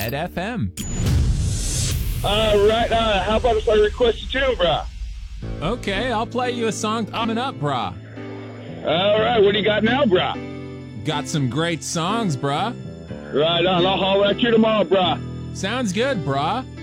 Red FM. Right, how about if I request a tune, brah? Okay, I'll play you a song coming up, brah. All right, what do you got now, brah? Got some great songs, brah. Right on, I'll holler at you tomorrow, brah. Sounds good, brah.